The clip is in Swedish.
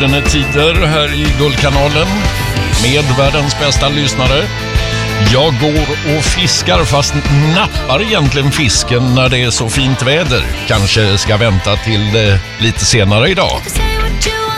Gyllene Tider här i Guldkanalen med världens bästa lyssnare. Jag går och fiskar fast nappar egentligen fisken när det är så fint väder. Kanske ska vänta till lite senare idag.